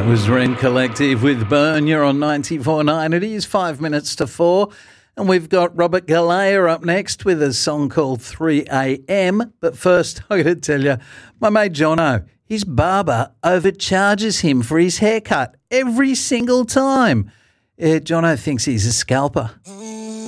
Was Ren Collective with Burn. You're on 94.9. It is 5 minutes to 4. And we've got Robert Galea up next with a song called 3am. But first, I'm going to tell you, my mate Jono, his barber overcharges him for his haircut every single time. Jono thinks he's a scalper.